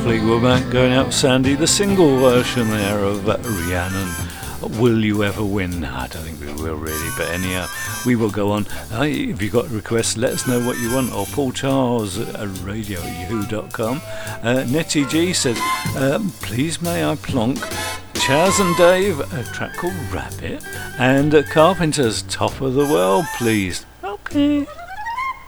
Fleetwood Mac going out Sandy, the single version there of Rhiannon. Will you ever win? I don't think we will really, but anyhow, we will go on. If you've got requests, let us know what you want. Or Paul Charles at radio@yahoo.com. Nettie G says, please may I plonk Chaz and Dave, a track called Rabbit, and Carpenter's Top of the World, please. Okay.